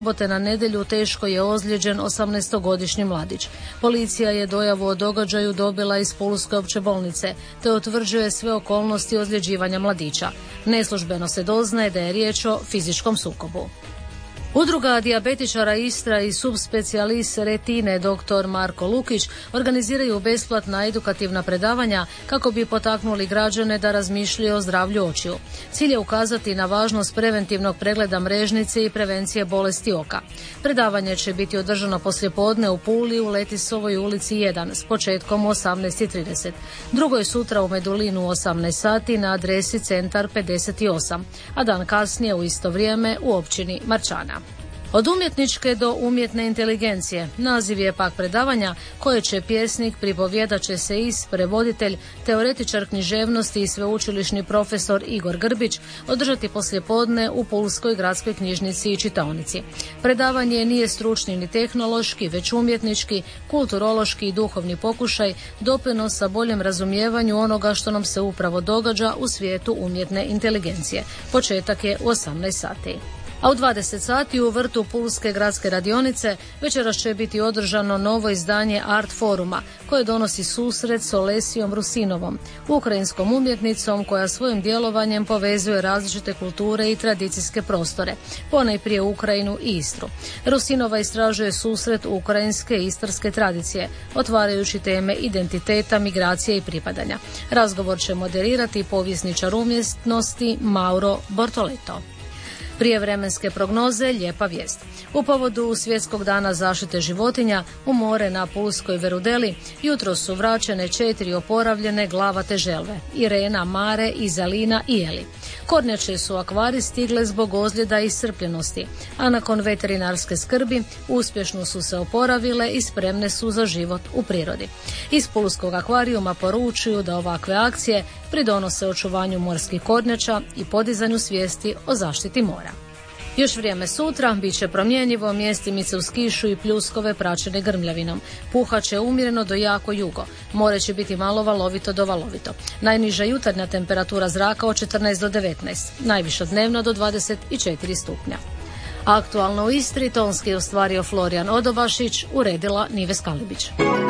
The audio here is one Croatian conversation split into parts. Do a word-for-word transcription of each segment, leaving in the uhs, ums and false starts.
Subote na nedjelju teško je ozlijeđen osamnaestogodišnji mladić. Policija je dojavu o događaju dobila iz Pulske opće bolnice, te utvrđuje sve okolnosti ozljeđivanja mladića. Neslužbeno se doznaje da je riječ o fizičkom sukobu. Udruga dijabetičara Istra i subspecijalist retine dr. Marko Lukić organiziraju besplatna edukativna predavanja kako bi potaknuli građane da razmišljaju o zdravlju očiju. Cilj je ukazati na važnost preventivnog pregleda mrežnice i prevencije bolesti oka. Predavanje će biti održano poslijepodne u Puli u Letisovoj ulici jedan s početkom u osamnaest i trideset. Drugo je sutra u Medulinu u osamnaest sati na adresi Centar pedeset osam, a dan kasnije u isto vrijeme u općini Marčana. Od umjetničke do umjetne inteligencije, naziv je pak predavanja koje će pjesnik, pripovjedač, eseist, prevoditelj, teoretičar književnosti i sveučilišni profesor Igor Grbić održati poslijepodne u Pulskoj gradskoj knjižnici i čitaonici. Predavanje nije stručni ni tehnološki, već umjetnički, kulturološki i duhovni pokušaj doprinosa boljem razumijevanju onoga što nam se upravo događa u svijetu umjetne inteligencije. Početak je u osamnaest sati. A u dvadeset sati u vrtu Pulske gradske radionice večeras će biti održano novo izdanje Art Foruma koje donosi susret s Olesijom Rusinovom, ukrajinskom umjetnicom koja svojim djelovanjem povezuje različite kulture i tradicijske prostore, ponajprije Ukrajinu i Istru. Rusinova istražuje susret ukrajinske i istarske tradicije, otvarajući teme identiteta, migracije i pripadanja. Razgovor će moderirati povjesničar umjetnosti Mauro Bortoleto. Prije vremenske prognoze lijepa vijest. U povodu Svjetskog dana zaštite životinja u more na Pulskoj Verudeli jutro su vraćene četiri oporavljene glavate želve, Irena, Mare, Izalina i Eli. Kornjače su u akvarij stigle zbog ozljeda i iscrpljenosti, a nakon veterinarske skrbi uspješno su se oporavile i spremne su za život u prirodi. Iz Pulskog akvarijuma poručuju da ovakve akcije pridonose očuvanju morskih kornjača i podizanju svijesti o zaštiti mora. Još vrijeme sutra bit će promjenjivo, mjestimice uz kišu i pljuskove praćene grmljavinom. Puhat će umjereno do jako jugo. More će biti malo valovito do valovito. Najniža jutarnja temperatura zraka od četrnaest do devetnaest, najviša dnevno do dvadeset četiri stupnja. Aktualno u Istri tonski je ostvario Florijan Odobašić, uredila Nives Kalibić.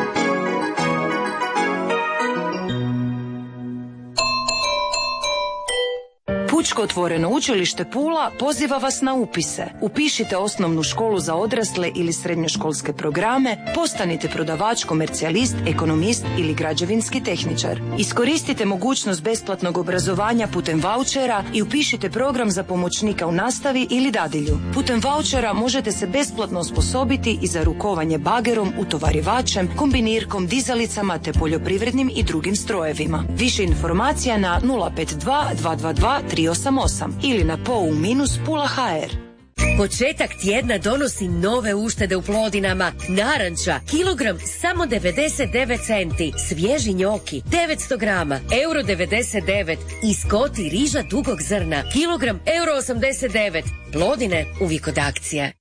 Pučko otvoreno učilište Pula poziva vas na upise. Upišite osnovnu školu za odrasle ili srednjoškolske programe, postanite prodavač, komercijalist, ekonomist ili građevinski tehničar. Iskoristite mogućnost besplatnog obrazovanja putem vaučera i upišite program za pomoćnika u nastavi ili dadilju. Putem vaučera možete se besplatno osposobiti i za rukovanje bagerom, utovarivačem, kombinirkom, dizalicama te poljoprivrednim i drugim strojevima. Više informacija na nula pet dva dva dva dva tri osam osam ili na pou minus pula ha er. Početak tjedna donosi nove uštede u Plodinama. Naranča, kilogram samo devedeset devet centi. Svježi njoki, devetsto grama, euro devedeset devet. I skoti riža dugog zrna, kilogram, euro osamdeset devet. Plodine, uvijek od akcije.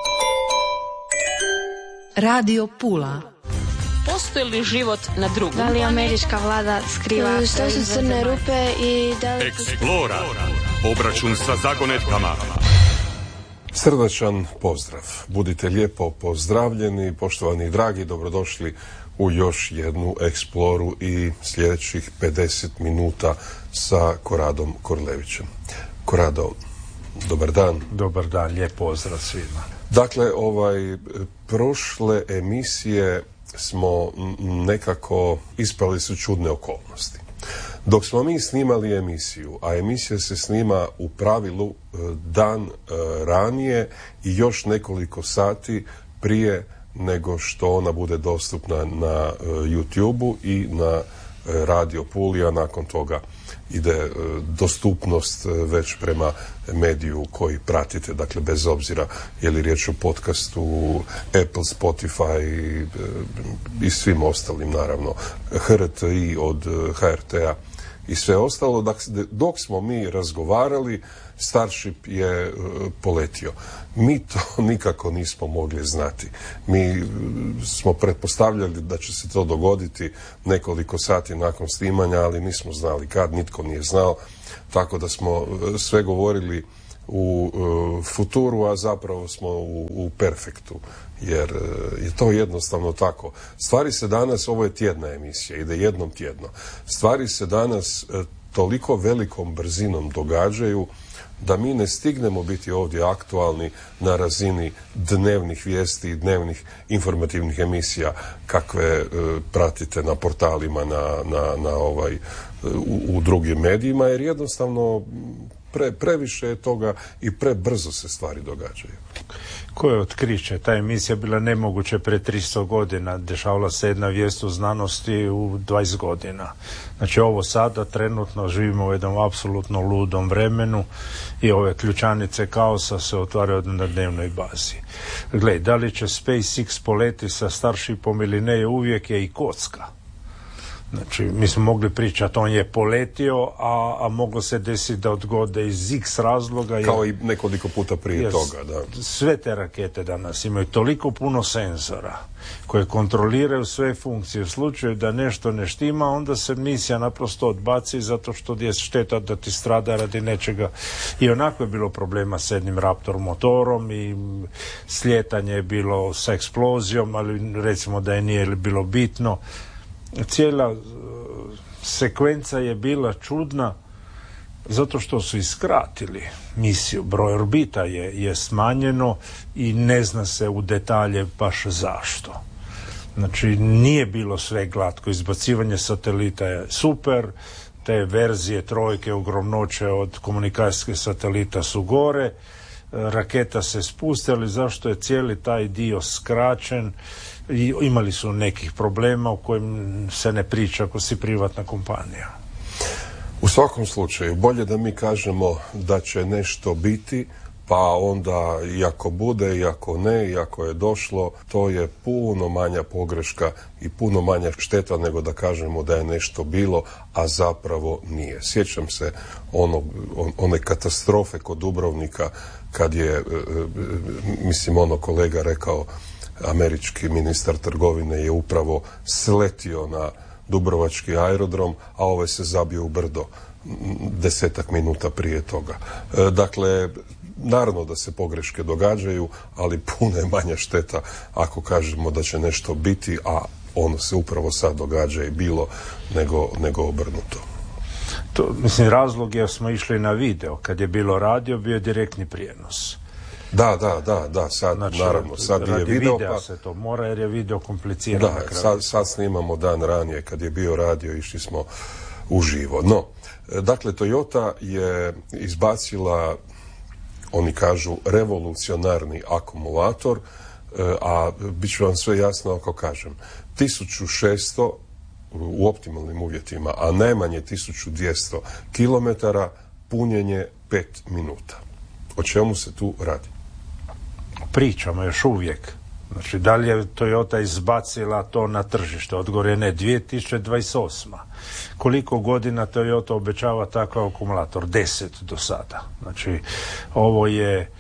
Radio Pula. Postoji li život na drugom? Da li američka vlada skriva što su crne rupe i da li... Eksplora. Obračun sa zagonetkama. Srdačan pozdrav. Budite lijepo pozdravljeni, poštovani i dragi, dobrodošli u još jednu eksploru i sljedećih pedeset minuta sa Koradom Korlevićem. Korado, dobar dan. Dobar dan, lijep pozdrav svima. Dakle, ovaj, prošle emisije smo nekako ispali su čudne okolnosti. Dok smo mi snimali emisiju, a emisija se snima u pravilu dan ranije i još nekoliko sati prije nego što ona bude dostupna na YouTubeu i na Radio Puli, a nakon toga ide dostupnost već prema mediju koji pratite, dakle bez obzira je li riječ o podcastu, Apple, Spotify i, i svim ostalim, naravno H R T I od H R T-a i sve ostalo. Dakle, dok smo mi razgovarali, Starship je poletio. Mi to nikako nismo mogli znati. Mi smo pretpostavljali da će se to dogoditi nekoliko sati nakon snimanja, ali nismo znali kad, nitko nije znao, tako da smo sve govorili u uh, futuru, a zapravo smo u, u perfektu. Jer uh, je to jednostavno tako. Stvari se danas, ovo je tjedna emisija, ide jednom tjedno. Stvari se danas uh, toliko velikom brzinom događaju da mi ne stignemo biti ovdje aktualni na razini dnevnih vijesti i dnevnih informativnih emisija kakve e, pratite na portalima, na, na, na ovaj, u, u drugim medijima, jer jednostavno pre, previše je toga i prebrzo se stvari događaju. Koje otkriće? Ta emisija bila nemoguće pre tristo godina. Dešavala se jedna vijest u znanosti u dvadeset godina. Znači ovo sada trenutno živimo u jednom apsolutno ludom vremenu i ove ključanice kaosa se otvaraju na dnevnoj bazi. Gle, da li će SpaceX poleti sa Starshipom ili ne, uvijek je i kocka. Znači, mi smo mogli pričati, on je poletio, a, a moglo se desiti da odgode iz x razloga. Jer, kao i nekoliko puta prije jer, toga, da. Sve te rakete danas imaju toliko puno senzora koje kontroliraju sve funkcije. U slučaju da nešto ne štima, onda se misija naprosto odbaci zato što je šteta da ti strada radi nečega. I onako je bilo problema s jednim Raptor motorom i slijetanje je bilo sa eksplozijom, ali recimo da je nije bilo bitno. Cijela uh, sekvenca je bila čudna zato što su iskratili misiju. Broj orbita je, je smanjeno i ne zna se u detalje baš zašto. Znači nije bilo sve glatko. Izbacivanje satelita je super, te verzije trojke ogromnoće od komunikacijskih satelita su gore, raketa se spustila, ali zašto je cijeli taj dio skraćen? I imali su nekih problema o kojim se ne priča ako si privatna kompanija. U svakom slučaju, bolje da mi kažemo da će nešto biti, pa onda i ako bude, i ako ne, i ako je došlo, to je puno manja pogreška i puno manja šteta nego da kažemo da je nešto bilo, a zapravo nije. Sjećam se ono, on, one katastrofe kod Dubrovnika kad je, mislim, ono kolega rekao, američki ministar trgovine je upravo sletio na dubrovački aerodrom, a ovaj se zabio u brdo desetak minuta prije toga. E, dakle, naravno da se pogreške događaju, ali puno je manja šteta ako kažemo da će nešto biti, a ono se upravo sad događa i bilo, nego, nego obrnuto. To, mislim, razlog je smo išli na video. Kad je bilo radio, bio je direktni prijenos. Da, da, da, da, sad, znači, naravno, sad je video, pa se to mora jer je video kompliciran. Da, sad, sad snimamo dan ranije, kad je bio radio, išli smo uživo. No, dakle, Toyota je izbacila, oni kažu, revolucionarni akumulator, a bit ću vam sve jasno ako kažem, tisuću šesto u optimalnim uvjetima, a najmanje tisuću dvjesto kilometara, punjenje pet minuta. O čemu se tu radi? Pričamo još uvijek. Znači, da li je Toyota izbacila to na tržište? Odgovor je ne, dvije tisuće dvadeset osma. Koliko godina Toyota obećava takav akumulator? Deset do sada. Znači, ovo je,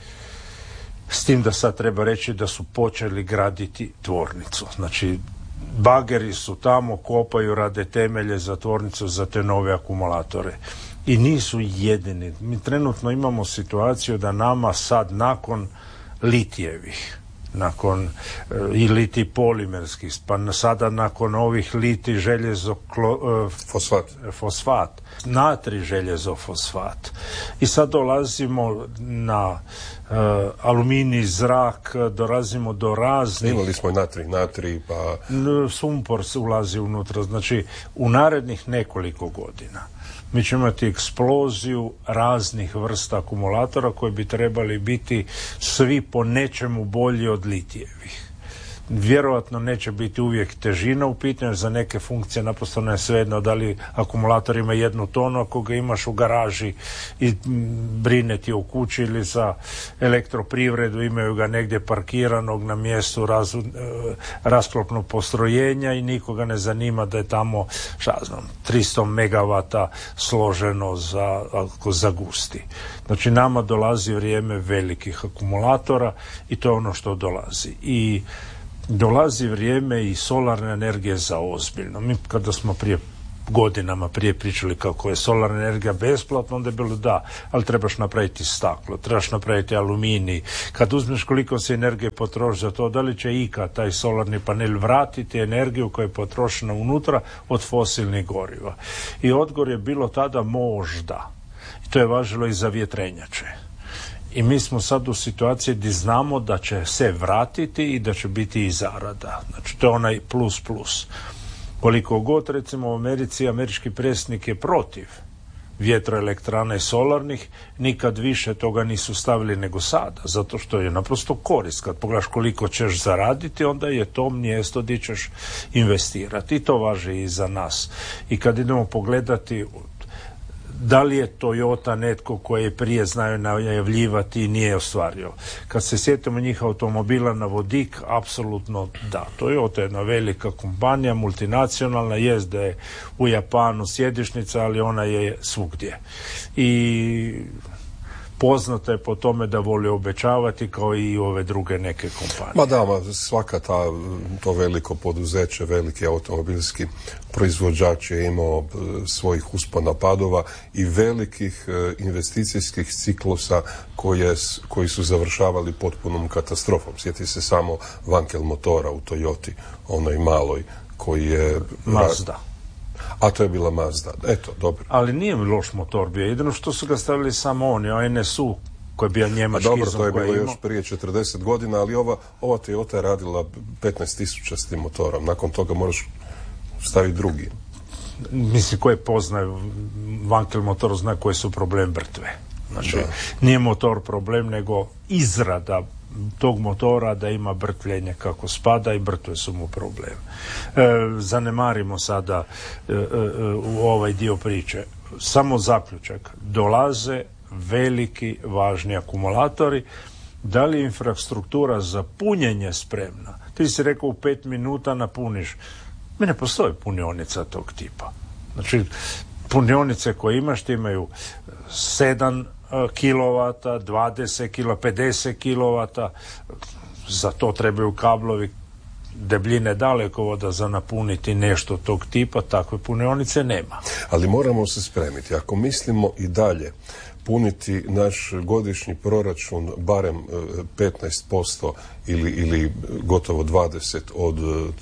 s tim da sad treba reći da su počeli graditi tvornicu. Znači, bageri su tamo, kopaju, rade temelje za tvornicu, za te nove akumulatore. I nisu jedini. Mi trenutno imamo situaciju da nama sad nakon litijevih, nakon e, i liti polimerskih, pa sada nakon ovih liti željezo klo, e, fosfat. fosfat, natri željezo fosfat. I sad dolazimo na e, aluminij, zrak, dolazimo do raznih... Imali smo i natri, natri, pa... Sumpor se ulazi unutra. Znači, u narednih nekoliko godina mi ćemo imati eksploziju raznih vrsta akumulatora koji bi trebali biti svi po nečemu bolji od litijevih. Vjerojatno neće biti uvijek težina u pitanju, za neke funkcije naprosto ne svejedno da li akumulator ima jednu tonu ako ga imaš u garaži i brine ti o kući, ili za elektroprivredu imaju ga negdje parkiranog na mjestu raz, rasklopnog postrojenja i nikoga ne zanima da je tamo, šta znam, tristo megavata složeno za, ako zagusti. Znači nama dolazi vrijeme velikih akumulatora i to je ono što dolazi. I dolazi vrijeme i solarne energije za ozbiljno. Mi kada smo prije godinama prije pričali kako je solarna energija besplatna, onda je bilo da, ali trebaš napraviti staklo, trebaš napraviti aluminij. Kad uzmeš koliko se energije potroši za to, da li će ikad taj solarni panel vratiti energiju koja je potrošena unutra od fosilnih goriva. I odgovor je bilo tada možda. I to je važilo i za vjetrenjače. I mi smo sad u situaciji gdje znamo da će se vratiti i da će biti i zarada. Znači, to je onaj plus plus. Koliko god, recimo, u Americi američki predsjednik je protiv vjetroelektrana i solarnih, nikad više toga nisu stavili nego sada, zato što je naprosto korist. Kad pogledaš koliko ćeš zaraditi, onda je to mjesto gdje ćeš investirati. I to važi i za nas. I kad idemo pogledati da li je Toyota netko koji je prije znaju najavljivati i nije ostvario. Kad se sjetimo njih automobila na vodik, apsolutno da. Toyota je jedna velika kompanija, multinacionalna, jest da je u Japanu sjedišnica, ali ona je svugdje. I poznata je po tome da voli obećavati kao i ove druge neke kompanije. Ma da, ma svaka ta, to veliko poduzeće, veliki automobilski proizvođač je imao svojih uspona padova i velikih investicijskih ciklusa koje, koji su završavali potpunom katastrofom. Sjeti se samo Wankel motora u Toyoti, onoj maloj koji je... Mazda. A to je bila Mazda. Eto, dobro. Ali nije mi loš motor bio. Jedino što su ga stavili samo oni, a N S U koji je bio njemački. A dobro, to je bilo ima... još prije četrdeset godina, ali ova, ova Toyota je radila petnaest tisuća s tim motorom. Nakon toga moraš staviti drugi. Mislim, koje poznaju Wankel motor, zna koji su problem brtve. Znači, da. Nije motor problem, nego izrada tog motora da ima brtvljenje kako spada i brtve su mu problem. E, zanemarimo sada e, e, u ovaj dio priče. Samo zaključak. Dolaze veliki, važni akumulatori. Da li je infrastruktura za punjenje spremna? Ti si rekao u pet minuta napuniš. Mi ne postoji punionica tog tipa. Znači, punionice koje imaš ti imaju sedam kilovata, dvadeset kilovata, pedeset kilovata, za to trebaju kablovi debljine dalekovoda za napuniti nešto tog tipa, takve punionice nema. Ali moramo se spremiti. Ako mislimo i dalje puniti naš godišnji proračun barem petnaest posto ili, ili gotovo dvadeset od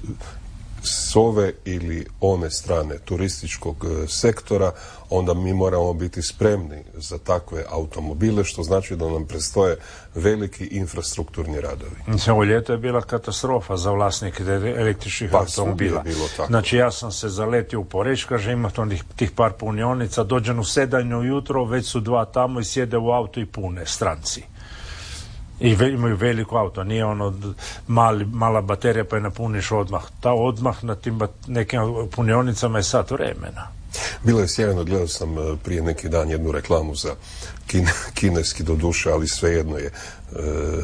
s ove ili one strane turističkog sektora, onda mi moramo biti spremni za takve automobile, što znači da nam predstoje veliki infrastrukturni radovi. Ovo ljeto je bila katastrofa za vlasnike električnih pa, automobila. Znači ja sam se zaletio u Poreč, kaže imate onih tih par punionica, dođem u sedam ujutro, već su dva tamo i sjede u auto i pune stranci. I ve, imaju veliko auto, nije ono mali, mala baterija pa je napuniš odmah. Ta odmah na tim bat, nekim punionicama je sat vremena. Bilo je sjajno, gledao sam prije neki dan jednu reklamu za kine, kineski doduše, ali svejedno je e,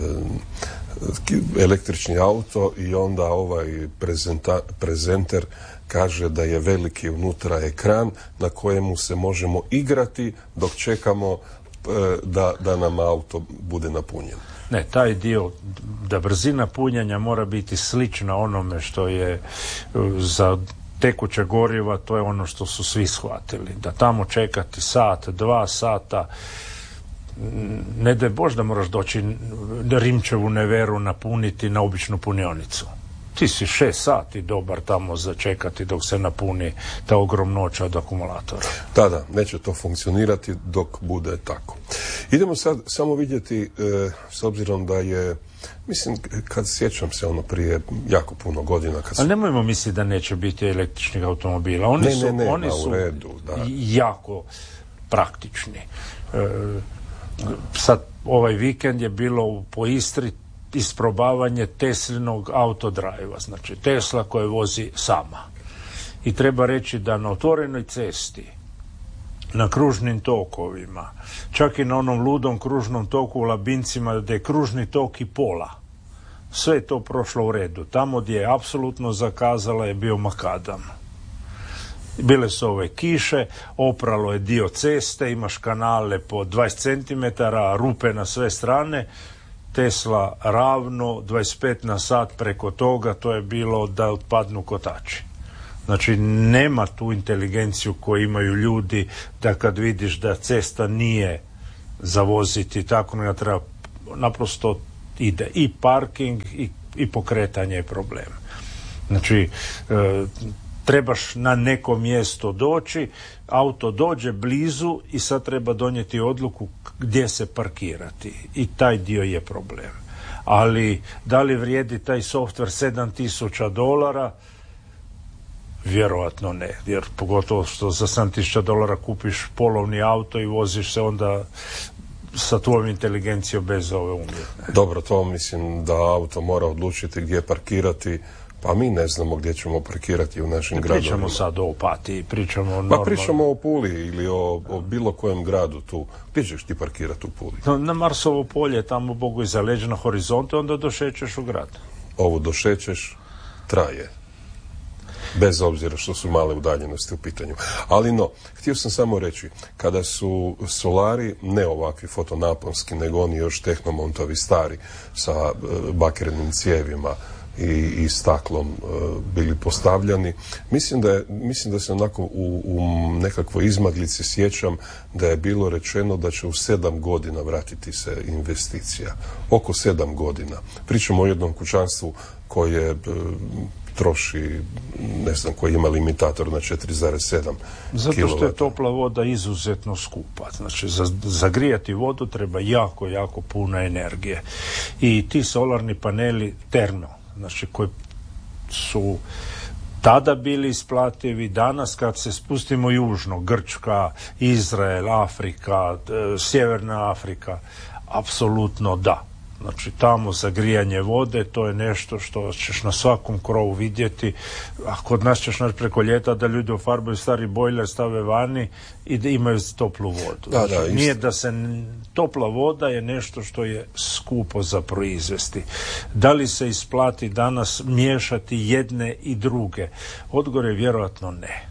električni auto i onda ovaj prezenta, prezenter kaže da je veliki unutra ekran na kojemu se možemo igrati dok čekamo e, da, da nam auto bude napunjen. Ne, taj dio, da brzina punjenja mora biti slična onome što je za tekuće goriva, to je ono što su svi shvatili. Da tamo čekati sat, dva sata, ne daj Bož da moraš doći Rimčevu Neveru napuniti na običnu punionicu. Ti si šest sati dobar tamo za čekati dok se napuni ta ogromnoća od akumulatora. Da, da, neće to funkcionirati dok bude tako. Idemo sad samo vidjeti, e, s obzirom da je, mislim, kad sjećam se ono prije jako puno godina. Kad su... Ali nemojmo misliti da neće biti električnih automobila. Oni ne, su, ne, ne, oni su u redu, da. jako praktični. E, sad, ovaj vikend je bilo po Istri isprobavanje Teslinog autodrajva, znači Tesla koja vozi sama. I treba reći da na otvorenoj cesti, na kružnim tokovima, čak i na onom ludom kružnom toku u Labincima gdje je kružni tok i pola, sve je to prošlo u redu. Tamo gdje je apsolutno zakazala je bio makadam. Bile su ove kiše, opralo je dio ceste, imaš kanale po dvadeset centimetara, rupe na sve strane, Tesla ravno, dvadeset pet na sat preko toga, to je bilo da otpadnu kotači. Znači, nema tu inteligenciju koju imaju ljudi da kad vidiš da cesta nije za voziti, tako ne treba, naprosto ide i parking i, i pokretanje je problem. Znači, e, trebaš na neko mjesto doći, auto dođe blizu i sad treba donijeti odluku gdje se parkirati. I taj dio je problem. Ali da li vrijedi taj softver sedam tisuća dolara? Vjerojatno ne. Jer pogotovo što za sedam tisuća dolara kupiš polovni auto i voziš se onda sa tvojom inteligencijom bez ove umjetne. Dobro, to mislim da auto mora odlučiti gdje parkirati. Pa mi ne znamo gdje ćemo parkirati u našim gradovima. Pričamo sad o Opatiji, pričamo o normalno... Pa pričamo o Puli ili o, o bilo kojem gradu tu. Gdje ćeš ti parkirati u Puli? No, na Marsovo polje, tamo Bogu iza leđa na horizonte, onda došećeš u grad. Ovo došećeš traje. Bez obzira što su male udaljenosti u pitanju. Ali no, htio sam samo reći, kada su solari, ne ovakvi fotonaponski, nego oni još tehnomontovi stari, sa bakrenim cijevima i, i staklom uh, bili postavljani. Mislim da, je, mislim da se onako u, u nekakvoj izmaglici sjećam da je bilo rečeno da će u sedam godina vratiti se investicija. Oko sedam godina. Pričamo o jednom kućanstvu koje uh, troši, ne znam, koji ima limitator na četiri zarez sedam Zato kilovata. što je topla voda izuzetno skupa. Znači, za zagrijati vodu treba jako, jako puno energije. I ti solarni paneli termo, znači koji su tada bili isplativi, danas kad se spustimo južno, Grčka, Izrael, Afrika, Sjeverna Afrika, apsolutno da. Znači, tamo zagrijanje vode, to je nešto što ćeš na svakom krovu vidjeti. A kod nas ćeš naći preko ljeta da ljudi ofarbaju stari bojler, stave vani i da imaju toplu vodu. Da, znači, da, nije da se... Topla voda je nešto što je skupo za proizvesti. Da li se isplati danas miješati jedne i druge? Odgovor je vjerojatno ne.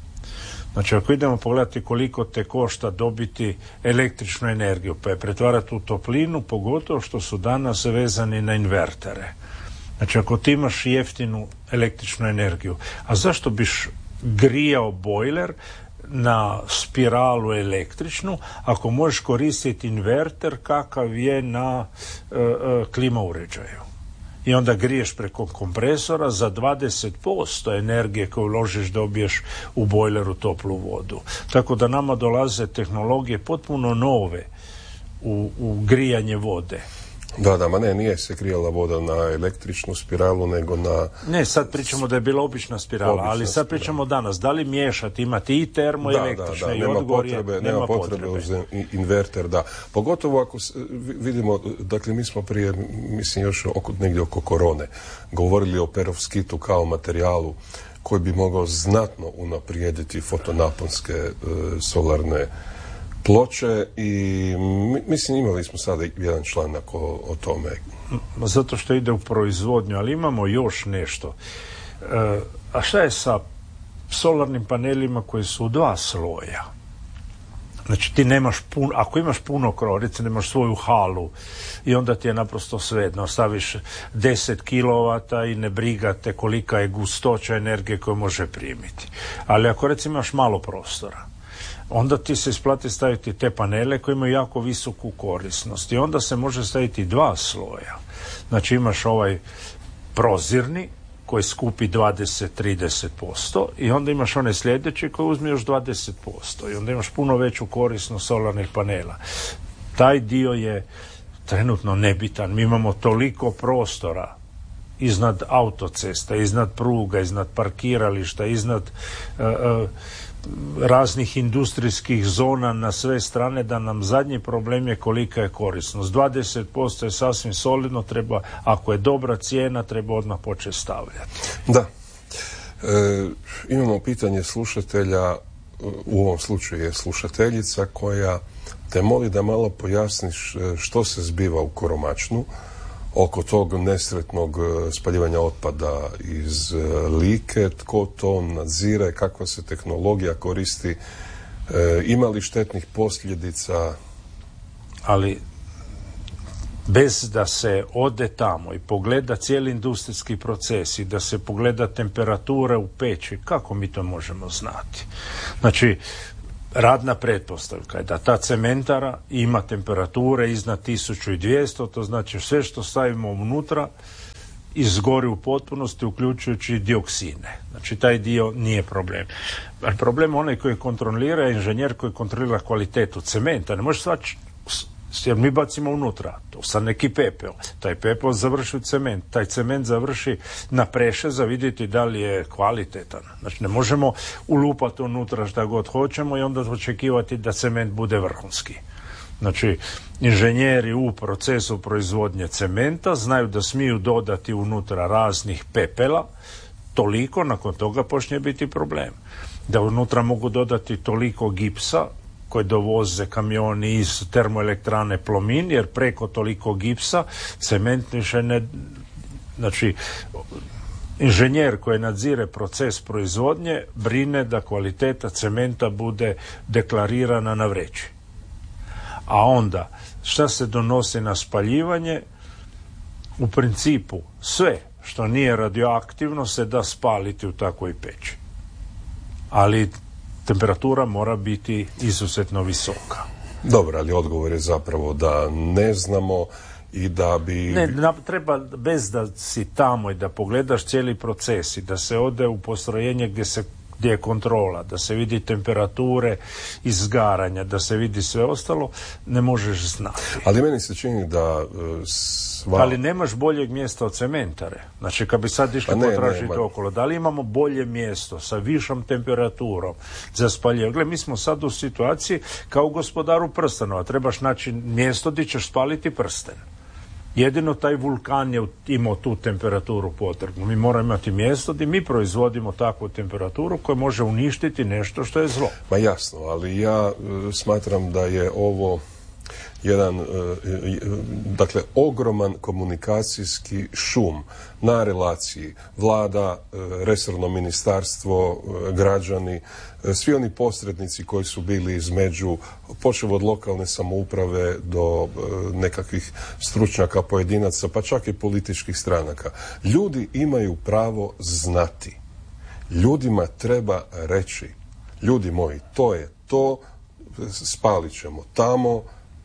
Znači, ako idemo pogledati koliko te košta dobiti električnu energiju, pa je pretvarati u toplinu, pogotovo što su danas vezani na invertere. Znači, ako ti imaš jeftinu električnu energiju, a zašto biš grijao bojler na spiralu električnu, ako možeš koristiti inverter kakav je na e, e, klima uređaju? I onda griješ preko kompresora, za dvadeset posto energije koju uložiš dobiješ u bojleru toplu vodu. Tako da nama dolaze tehnologije potpuno nove u, u grijanje vode. Da, da, ma ne, nije se grijala voda na električnu spiralu, nego na... Ne, sad pričamo da je bila obična spirala, obična ali sad pričamo spirala. Danas, da li miješati, imati i termo i električne, da, da, i nema odgovor potrebe, je, nema, nema potrebe, potrebe. uz inverter, da. Pogotovo ako vidimo, dakle, mi smo prije, mislim još oko, negdje oko korone, govorili o perovskitu kao materijalu koji bi mogao znatno unaprijediti fotonaponske e, solarne ploče i mislim imali smo sada jedan članak o, o tome. Zato što ide u proizvodnju, ali imamo još nešto. E, a šta je sa solarnim panelima koji su u dva sloja? Znači ti nemaš puno, ako imaš puno krova, recimo nemaš svoju halu i onda ti je naprosto svejedno, staviš deset kilovata i ne brigate kolika je gustoća energije koju može primiti. Ali ako recimo imaš malo prostora, onda ti se isplati staviti te panele koji imaju jako visoku korisnost i onda se može staviti dva sloja. Znači imaš ovaj prozirni koji skupi dvadeset do trideset posto i onda imaš one sljedeće koji uzme još dvadeset posto i onda imaš puno veću korisnost solarnih panela. Taj dio je trenutno nebitan. Mi imamo toliko prostora iznad autocesta, iznad pruga, iznad parkirališta, iznad uh, uh, raznih industrijskih zona na sve strane da nam zadnji problem je kolika je korisnost. dvadeset posto je sasvim solidno, treba, ako je dobra cijena, treba odmah početi stavljati. Da. E, imamo pitanje slušatelja, u ovom slučaju je slušateljica koja te moli da malo pojasniš što se zbiva u Koromačnu oko tog nesretnog spaljivanja otpada iz Like, tko to nadzire, kakva se tehnologija koristi, e, ima li štetnih posljedica? Ali bez da se ode tamo i pogleda cijeli industrijski proces i da se pogleda temperature u peći, kako mi to možemo znati? Znači, radna pretpostavka je da ta cementara ima temperature iznad tisuću dvjesto, to znači sve što stavimo unutra izgori u potpunosti, uključujući dioksine. Znači, taj dio nije problem. Ali problem je onaj koji kontrolira, inženjer koji kontrolira kvalitetu cementa. Ne može svač, jer mi bacimo unutra, to sad neki pepeo. Taj pepeo završi u cement, taj cement završi na preše za vidjeti da li je kvalitetan. Znači, ne možemo ulupati unutra šta god hoćemo i onda očekivati da cement bude vrhunski. Znači, inženjeri u procesu proizvodnje cementa znaju da smiju dodati unutra raznih pepela, toliko, nakon toga počne biti problem. Da unutra mogu dodati toliko gipsa koji dovoze kamioni iz termoelektrane Plomin, jer preko toliko gipsa cement više ne... Znači, inženjer koji nadzire proces proizvodnje brine da kvaliteta cementa bude deklarirana na vreći. A onda, šta se donosi na spaljivanje? U principu, sve što nije radioaktivno se da spaliti u takvoj peći. Ali temperatura mora biti izuzetno visoka. Dobro, ali odgovor je zapravo da ne znamo i da bi... Ne, treba bez da si tamo i da pogledaš cijeli proces i da se ode u postrojenje gdje se gdje je kontrola, da se vidi temperature izgaranja, da se vidi sve ostalo, ne možeš znati. Ali meni se čini da sva... Ali nemaš boljeg mjesta od cementare. Znači, kad bi sad išli ne, potražiti ne, okolo, da li imamo bolje mjesto sa višom temperaturom za spaljivanje? Gle, mi smo sad u situaciji kao u Gospodaru prstenova. Trebaš naći mjesto gdje ćeš spaliti prsten. Jedino taj vulkan je imao tu temperaturu potrebnu. Mi moramo imati mjesto gdje mi proizvodimo takvu temperaturu koja može uništiti nešto što je zlo. Ma jasno, ali ja e, smatram da je ovo jedan, e, dakle, ogroman komunikacijski šum na relaciji vlada, e, resorno ministarstvo, e, građani, e, svi oni posrednici koji su bili između, počev od lokalne samouprave do e, nekakvih stručnjaka, pojedinaca, pa čak i političkih stranaka. Ljudi imaju pravo znati. Ljudima treba reći, ljudi moji, to je to, spalit ćemo tamo.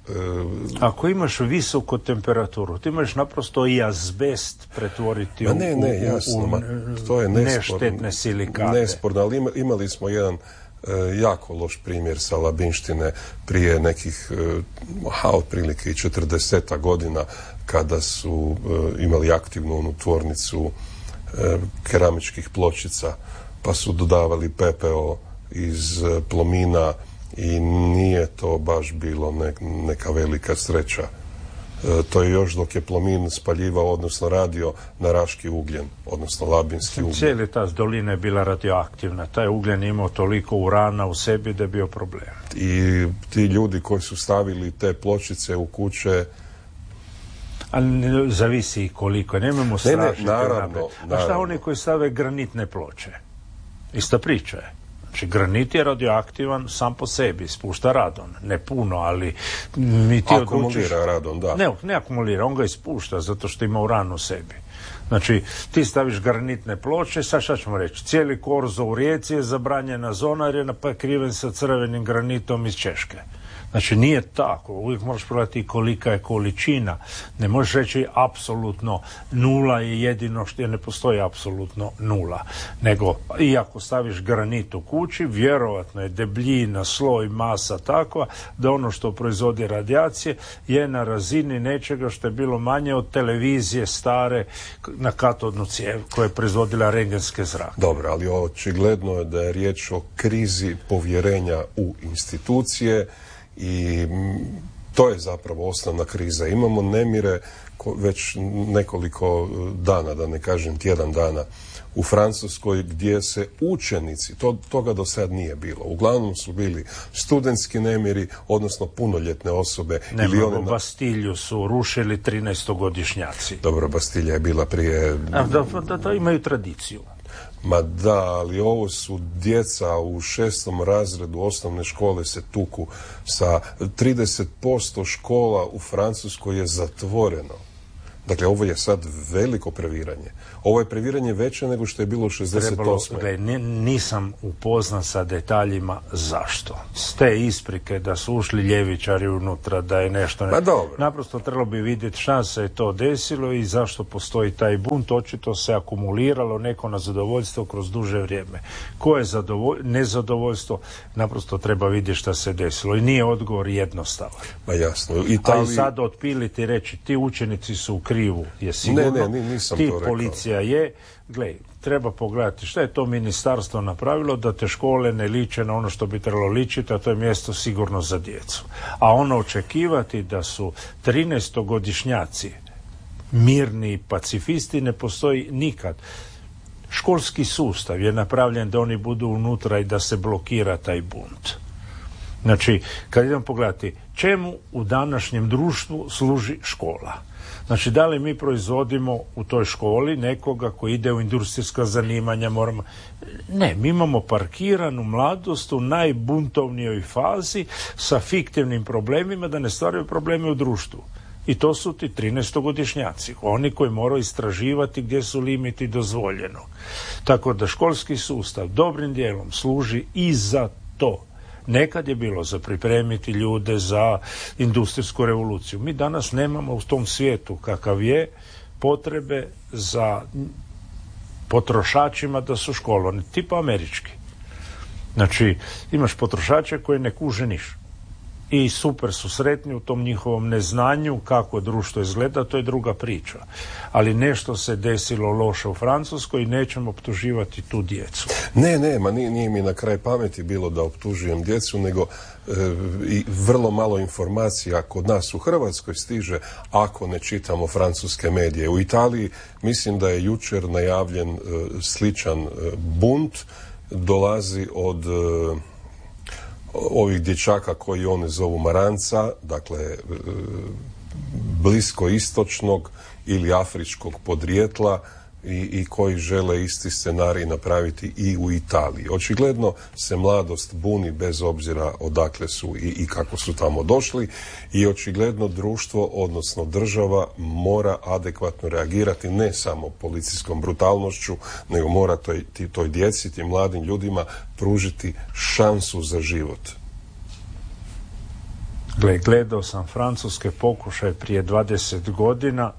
Ako imaš visoku temperaturu, ti imaš naprosto i azbest pretvoriti ma ne, ne, jasno, u, u, ma, to je neštetne silikate. Nesporno, ali ima, imali smo jedan e, jako loš primjer sa Labinštine prije nekih e, ha, otprilike i četrdesetak godina, kada su e, imali aktivnu onu tvornicu e, keramičkih pločica, pa su dodavali pepeo iz e, Plomina i nije to baš bilo ne, neka velika sreća. E, to je još dok je Plomin spaljivao, odnosno radio na raški ugljen, odnosno labinski ugljen. Cijeli ta dolina je bila radioaktivna. Taj ugljen imao toliko urana u sebi da je bio problem. I ti ljudi koji su stavili te pločice u kuće... Ali zavisi koliko. Nemojmo strašiti. Ne, ne, naravno, naravno. A šta oni koji stave granitne ploče? Ista priča je. Znači, granit je radioaktivan sam po sebi, ispušta radon. Ne puno, ali mi ti akumulira odlučiš... radon, da. Ne, ne akumulira, on ga ispušta zato što ima uran u sebi. Znači, ti staviš granitne ploče, sad šta ćemo reći, cijeli korzo u Rijeci je zabranjena zona jer je napokriven sa crvenim granitom iz Češke. Znači, nije tako. Uvijek moraš pogledati kolika je količina. Ne možeš reći apsolutno nula je jedino što je, ne postoji apsolutno nula. Nego, iako staviš granit u kući, vjerovatno je debljina, sloj, masa takva da ono što proizvodi radijacije je na razini nečega što je bilo manje od televizije stare na katodnu cijev koja je proizvodila rengenske zrake. Dobro, ali očigledno je da je riječ o krizi povjerenja u institucije. I to je zapravo osnovna kriza. Imamo nemire već nekoliko dana, da ne kažem tjedan dana, u Francuskoj gdje se učenici, to, toga do sad nije bilo. Uglavnom su bili studentski nemiri, odnosno punoljetne osobe. Ne, ili one... Bastilju su rušili trinaestogodišnjaci. Dobro, Bastilja je bila prije... A, da, da, da imaju tradiciju. Ma da, ali ovo su djeca u šestom razredu osnovne škole se tuku sa trideset posto škola u Francuskoj je zatvoreno. Dakle, ovo je sad veliko previranje. Ovo je previranje veće nego što je bilo u šezdeset osme. Trebalo, gledaj, nisam upoznan sa detaljima zašto. S te isprike da su ušli ljevičari unutra, da je nešto... Ne... Ma dobro. Naprosto trebalo bi vidjeti šta se je to desilo i zašto postoji taj bunt. Očito se akumuliralo neko nezadovoljstvo kroz duže vrijeme. Ko je zadovolj... nezadovoljstvo, naprosto treba vidjeti šta se desilo. I nije odgovor jednostavan. Ma jasno. Italiji... A i sad otpiliti reći, ti učenici su u krivu, je sigurno. Ne, ne, nisam ti to rekao. Policija je, gle, treba pogledati šta je to ministarstvo napravilo da te škole ne liče na ono što bi trebalo ličiti, a to je mjesto sigurno za djecu. A ono očekivati da su trinaestogodišnjaci mirni pacifisti ne postoji nikad. Školski sustav je napravljen da oni budu unutra i da se blokira taj bunt. Znači, kad idemo pogledati čemu u današnjem društvu služi škola. Znači, da li mi proizvodimo u toj školi nekoga koji ide u industrijska zanimanja, moramo... Ne, mi imamo parkiranu mladost u najbuntovnijoj fazi sa fiktivnim problemima da ne stvaraju probleme u društvu. I to su ti trinaestogodišnjaci, oni koji moraju istraživati gdje su limiti dozvoljenog. Tako da školski sustav dobrim dijelom služi i za to. Nekad je bilo za pripremiti ljude za industrijsku revoluciju. Mi danas nemamo u tom svijetu kakav je potrebe za potrošačima da su školovani, tipa američki. Znači, imaš potrošače koji ne kuže niš. I super su sretni u tom njihovom neznanju kako društvo izgleda, to je druga priča. Ali nešto se desilo loše u Francuskoj i nećemo optuživati tu djecu. Ne, ne, ma nije, nije mi na kraj pameti bilo da optužujem djecu, nego e, i vrlo malo informacija kod nas u Hrvatskoj stiže ako ne čitamo francuske medije. U Italiji mislim da je jučer najavljen e, sličan e, bunt, dolazi od... E, ovih dječaka koji one zovu Maranca, dakle bliskoistočnog ili afričkog podrijetla i, i koji žele isti scenarij napraviti i u Italiji. Očigledno se mladost buni bez obzira odakle su i, i kako su tamo došli i očigledno društvo, odnosno država, mora adekvatno reagirati ne samo policijskom brutalnošću, nego mora toj, toj djeci, tim mladim ljudima pružiti šansu za život. Gle, gledao sam francuske pokušaje prije dvadeset godina.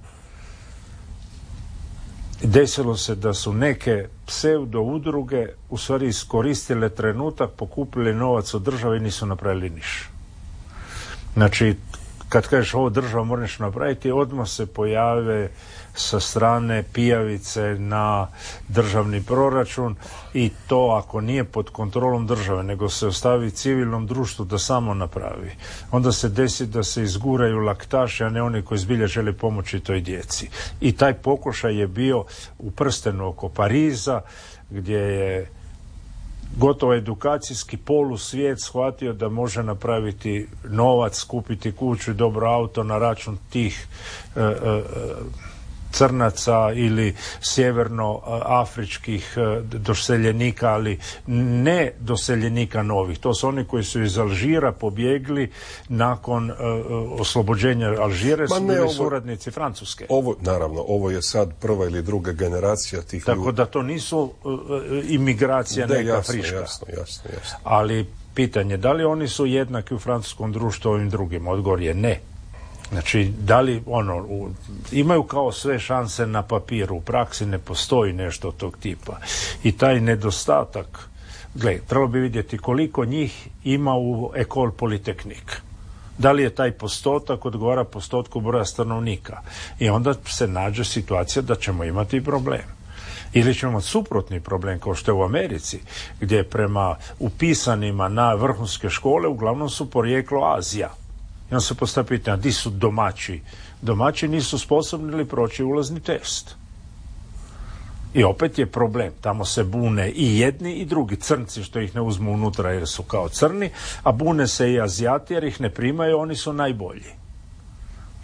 Desilo se da su neke pseudo udruge u stvari iskoristile trenutak, pokupili novac od države i nisu napravili ništa. Znači, kad kažeš ovo država mora nešto napraviti, odmah se pojave sa strane pijavice na državni proračun i to ako nije pod kontrolom države, nego se ostavi civilnom društvu da samo napravi. Onda se desi da se izguraju laktaši, a ne oni koji zbilja žele pomoći toj djeci. I taj pokušaj je bio u prstenu oko Pariza, gdje je gotovo edukacijski polusvijet shvatio da može napraviti novac, kupiti kuću i dobro auto na račun tih e, e, crnaca ili sjevernoafričkih doseljenika, ali ne doseljenika novih. To su oni koji su iz Alžira pobjegli nakon uh, oslobođenja Alžire, su bili ovo, suradnici Francuske. Ovo, naravno, ovo je sad prva ili druga generacija tih Tako ljudi. da to nisu uh, imigracija De, neka jasno, friška. Jasno, jasno, jasno. Ali pitanje, da li oni su jednaki u francuskom društvu ovim drugim? Odgovor je ne. Znači, da li, ono, u, imaju kao sve šanse na papiru, u praksi ne postoji nešto od tog tipa. I taj nedostatak, gle, trebalo bi vidjeti koliko njih ima u Ecole Polytechnique. Da li je taj postotak odgovara postotku broja stanovnika? I onda se nađe situacija da ćemo imati problem. Ili ćemo imati suprotni problem kao što je u Americi, gdje prema upisanima na vrhunske škole uglavnom su porijeklo Azija. I onda se postavlja pitanje, di su domaći? Domaći nisu sposobni li proći ulazni test. I opet je problem, tamo se bune i jedni i drugi, crnci što ih ne uzmu unutra jer su kao crni, a bune se i Azijati jer ih ne primaju, oni su najbolji.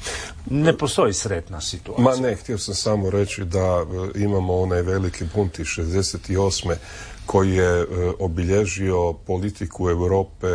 Ne postoji sretna situacija. Ma ne, htio sam samo reći da imamo onaj veliki bunt iz šezdeset osme koji je obilježio politiku Europe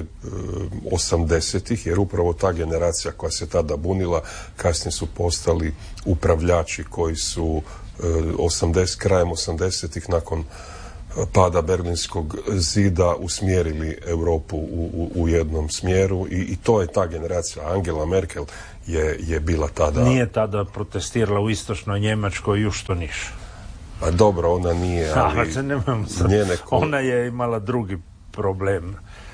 osamdesetih, jer upravo ta generacija koja se tada bunila, kasnije su postali upravljači koji su osamdeset, krajem osamdesetih nakon pada Berlinskog zida usmjerili Europu u, u, u jednom smjeru i, i to je ta generacija. Angela Merkel je, je bila tada... Nije tada protestirala u istočnoj Njemačkoj ju što niš. A dobro, ona nije, ali... Ha, nemojmo njene ko... Ona je imala drugi problem.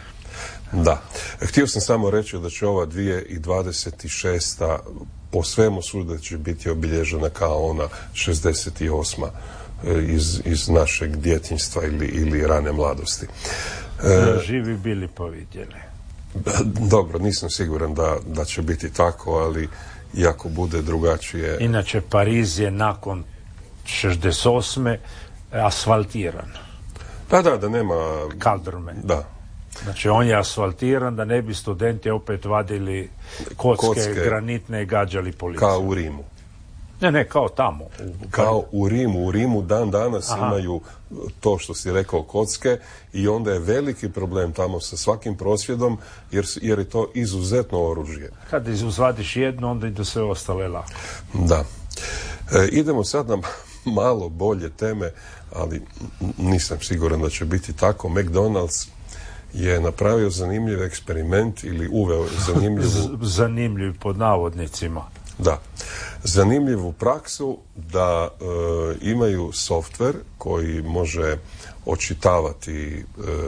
Da. Htio sam samo reći da će ova dvije tisuće dvadeset šesta po svemu sudeći biti obilježena kao ona šezdeset osma iz, iz našeg djetinjstva ili, ili rane mladosti. E, živi bili pa vidjeli. Dobro, nisam siguran da, da će biti tako, ali iako bude drugačije... Inače, Pariz je nakon šezdeset osme asfaltiran. Da, da, da nema... Kaldrme. Da. Znači, on je asfaltiran da ne bi studenti opet vadili kocke, kocke granitne i gađali policiju. Kao u Rimu. Ne, ne, kao tamo. U... Kao u Rimu. U Rimu dan danas Aha. imaju to što si rekao kocke i onda je veliki problem tamo sa svakim prosvjedom jer, jer je to izuzetno oružje. Kad izvadiš jedno, onda i do sve ostale lako. Da. E, idemo sad na malo bolje teme, ali nisam siguran da će biti tako. McDonald's je napravio zanimljiv eksperiment ili uveo zanimljivu... zanimljiv pod navodnicima. Da. Zanimljivu praksu da e, imaju softver koji može očitavati e,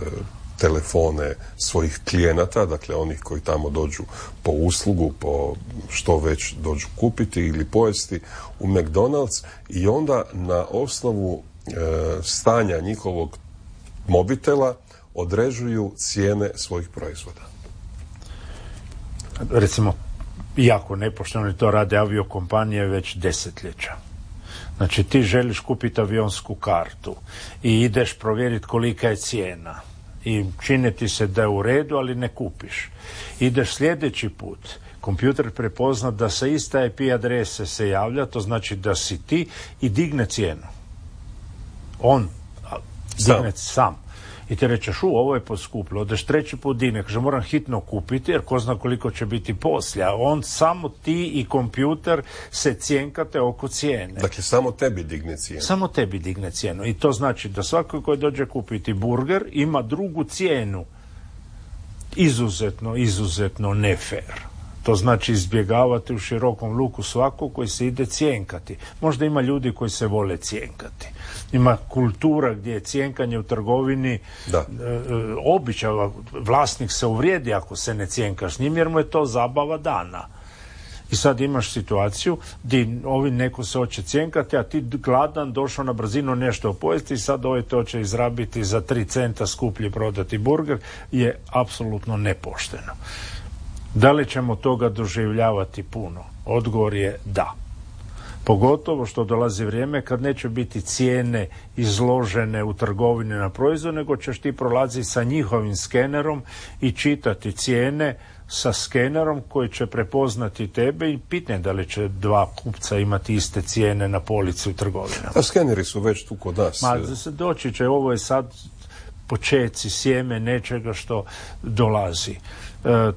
telefone svojih klijenata, dakle onih koji tamo dođu po uslugu, po što već dođu kupiti ili pojesti u McDonald's i onda na osnovu e, stanja njihovog mobitela određuju cijene svojih proizvoda. Recimo, jako nepošteno to rade aviokompanije već desetljeća. Znači, ti želiš kupiti avionsku kartu i ideš provjeriti kolika je cijena i čini ti se da je u redu, ali ne kupiš. Ideš sljedeći put, kompjuter prepozna da sa ista I P adrese se javlja, to znači da si ti i digne cijenu. On digne sam. I ti rečeš, u, ovo je poskupilo, odeš treći put digne, kaže, moram hitno kupiti, jer ko zna koliko će biti poslije. On, samo ti i kompjuter se cjenkate oko cijene. Dakle, samo tebi digne cijenu. Samo tebi digne cijenu. I to znači da svako koji dođe kupiti burger ima drugu cijenu. Izuzetno, izuzetno ne fair. To znači izbjegavati u širokom luku svako koji se ide cjenkati. Možda ima ljudi koji se vole cjenkati. Ima kultura gdje je cjenkanje u trgovini da. E, običaj, vlasnik se uvrijedi ako se ne cjenkaš s njim jer mu je to zabava dana. I sad imaš situaciju gdje ovi neko se hoće cjenkati, a ti gladan došao na brzinu nešto pojesti i sad ovaj to će izrabiti za tri centa skuplje prodati burger, je apsolutno nepošteno. Da li ćemo toga doživljavati puno? Odgovor je da. Pogotovo što dolazi vrijeme kad neće biti cijene izložene u trgovini na proizvod, nego ćeš ti prolaziti sa njihovim skenerom i čitati cijene sa skenerom koji će prepoznati tebe i pitanje da li će dva kupca imati iste cijene na polici u trgovinama. A skeneri su već tu kod nas. Ma, doći će, ovo je sad počeci, sjeme nečega što dolazi. E,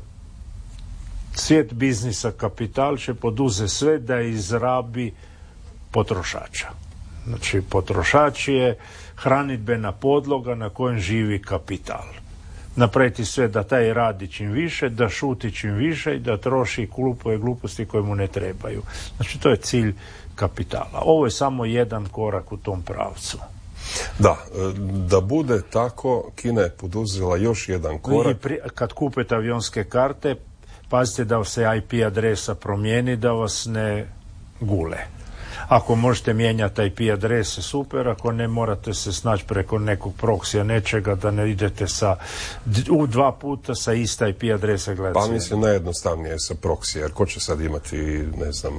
Svijet biznisa, kapital će poduzeti sve da izrabi potrošača. Znači, potrošač je hranidbena podloga na kojem živi kapital. Napraviti sve da taj radi čim više, da šuti čim više i da troši i kupuje gluposti koje mu ne trebaju. Znači, to je cilj kapitala. Ovo je samo jedan korak u tom pravcu. Da, da bude tako, Kina je poduzela još jedan korak. I pri, kad kupite avionske karte, pazite da se I P adresa promijeni, da vas ne gule. Ako možete mijenjati I P adrese, super, ako ne, morate se snaći preko nekog proksija, nečega, da ne idete sa, u dva puta sa ista I P adrese gledati. Pa mislim najjednostavnije sa proksija, jer ko će sad imati, ne znam,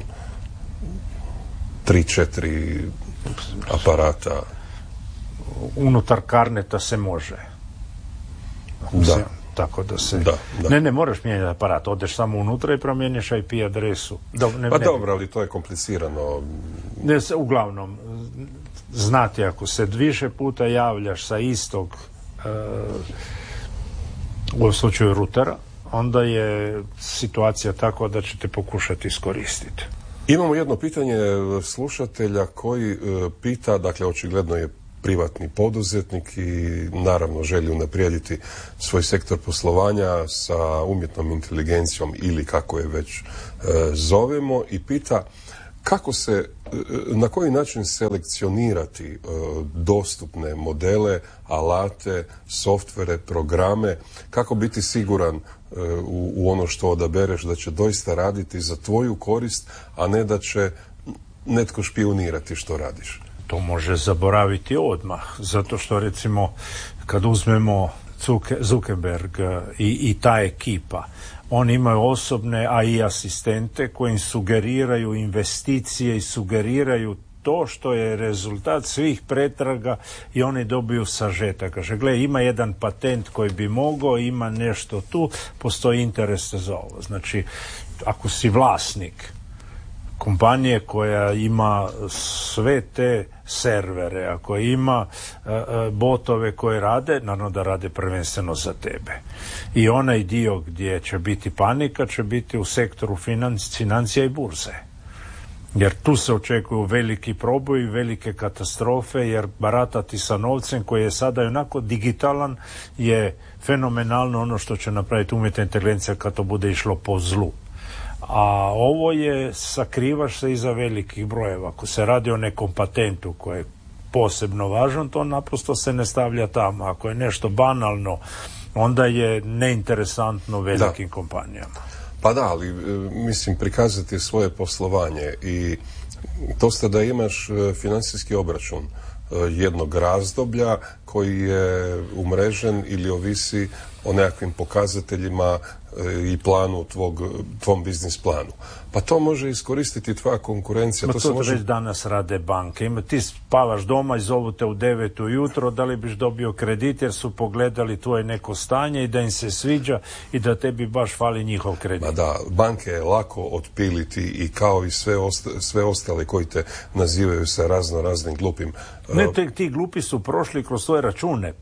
tri, četiri aparata? Unutar karneta se može. Da. tako da se... Da, da. Ne, ne moraš mijenjati aparat, odeš samo unutra i promijeniš I P adresu. Do, ne, pa ne, dobro, ali to je komplicirano. Ne, uglavnom, znate, ako se više puta javljaš sa istog u ovom slučaju rutera, onda je situacija takva da ćete pokušati iskoristiti. Imamo jedno pitanje slušatelja koji pita, dakle očigledno je privatni poduzetnik i naravno želi unaprijediti svoj sektor poslovanja sa umjetnom inteligencijom ili kako je već e, zovemo, i pita kako se, e, na koji način selekcionirati e, dostupne modele, alate, softvere, programe, kako biti siguran e, u, u ono što odabereš da će doista raditi za tvoju korist, a ne da će netko špijunirati što radiš. To može zaboraviti odmah, zato što recimo kad uzmemo Zuckerberg i, i ta ekipa, oni imaju osobne A I asistente koji im sugeriraju investicije i sugeriraju to što je rezultat svih pretraga i oni dobiju sažetak. Kaže, gle, ima jedan patent koji bi mogao, ima nešto tu, postoji interes za ovo. Znači, ako si vlasnik kompanije koja ima sve te servere, ako ima uh, botove koje rade, naravno da rade prvenstveno za tebe. I onaj dio gdje će biti panika će biti u sektoru financ, financija i burze. Jer tu se očekuju veliki proboji, velike katastrofe, jer baratati sa novcem koji je sada onako digitalan je fenomenalno ono što će napraviti umjetna inteligencija kad to bude išlo po zlu. A ovo je, sakrivaš se iza velikih brojeva. Ako se radi o nekom patentu koji je posebno važan, to naprosto se ne stavlja tamo. Ako je nešto banalno, onda je neinteresantno velikim da. kompanijama. Pa da, ali mislim prikazati svoje poslovanje i to ste da imaš financijski obračun jednog razdoblja koji je umrežen ili ovisi o nekakvim pokazateljima i planu tvog, tvom biznis planu. Pa to može iskoristiti tvoja konkurencija. Ma to to, se može... već danas rade banke. Ima, ti spavaš doma i zovu te u devet ujutro, da li biš dobio kredit jer su pogledali tvoje neko stanje i da im se sviđa i da tebi baš fali njihov kredit. Ma da, banke je lako otpiliti i kao i sve, osta, sve ostale koji te nazivaju sa razno raznim glupim... Ne, te, ti glupi su prošli kroz svoje račune.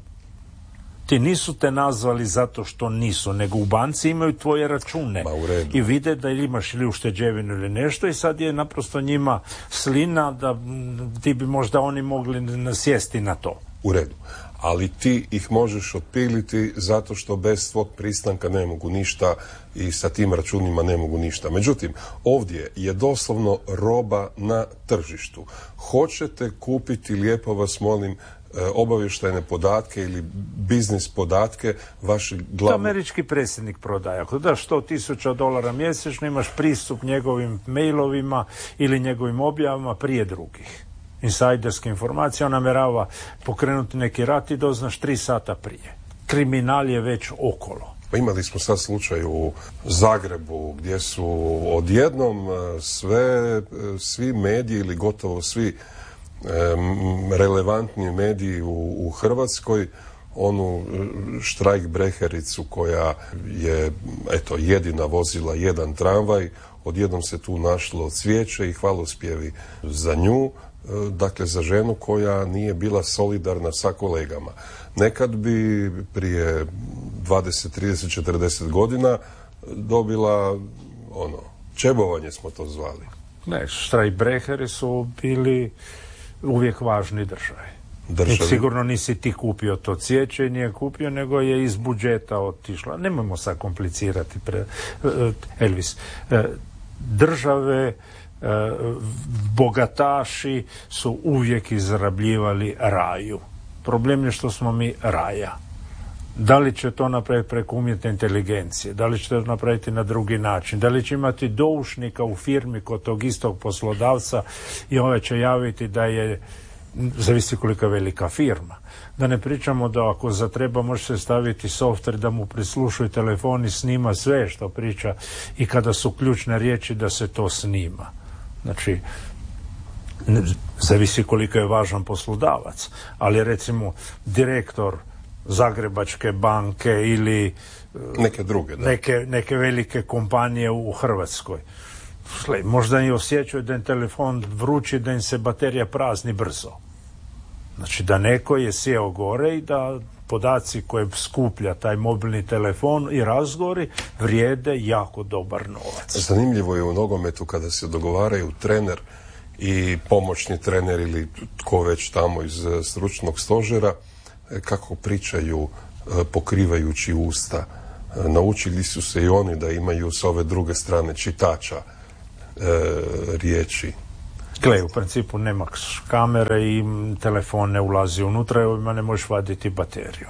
Ti nisu te nazvali zato što nisu, nego u banci imaju tvoje račune i vide da imaš ili ušteđevinu ili nešto i sad je naprosto njima slina da ti bi možda oni mogli nasjesti na to. U redu. Ali ti ih možeš otpiliti zato što bez tvog pristanka ne mogu ništa i sa tim računima ne mogu ništa. Međutim, ovdje je doslovno roba na tržištu. Hoćete kupiti, lijepo vas molim, obavještajne podatke ili biznis podatke vaši glavni... To američki predsjednik prodaje. Ako daš sto tisuća dolara mjesečno, imaš pristup njegovim mailovima ili njegovim objavama prije drugih. Insajderske informacije, on namjerava pokrenuti neki rat i doznaš tri sata prije. Kriminal je već okolo. Pa imali smo sad slučaj u Zagrebu gdje su odjednom sve, svi mediji ili gotovo svi relevantni mediji u, u Hrvatskoj onu štrajkbrehericu koja je eto jedina vozila jedan tramvaj, odjednom se tu našlo cvijeće i hvalospjevi za nju, dakle za ženu koja nije bila solidarna sa kolegama. Nekad bi prije dvadeset, trideset, četrdeset godina dobila ono, čebovanje smo to zvali. Ne, štrajkbreheri su bili uvijek važni državi. Državi. I sigurno nisi ti kupio to cvijeće i nije kupio, nego je iz budžeta otišla. Nemojmo sad komplicirati, pre, Elvis. Države, bogataši su uvijek izrabljivali raju. Problem je što smo mi raja. Da li će to napraviti preko umjetne inteligencije? Da li će to napraviti na drugi način? Da li će imati doušnika u firmi kod tog istog poslodavca i ovaj će javiti da je, zavisi kolika je velika firma. Da ne pričamo da ako zatreba može se staviti software da mu prislušuje telefon i snima sve što priča i kada su ključne riječi da se to snima. Znači, zavisi koliko je važan poslodavac. Ali recimo direktor Zagrebačke banke ili neke druge, da. Neke, neke velike kompanije u Hrvatskoj. Gle, možda i osjećaju da im telefon vrući, da im se baterija prazni brzo. Znači da neko je sjeo gore i da podaci koje skuplja taj mobilni telefon i razgovori vrijede jako dobar novac. Zanimljivo je u nogometu kada se dogovaraju trener i pomoćni trener ili tko već tamo iz stručnog stožera, kako pričaju pokrivajući usta. Naučili su se i oni da imaju s ove druge strane čitača e, riječi. Gle, u principu nema kamere i telefon ne ulazi unutra i ovima ne možeš vaditi bateriju.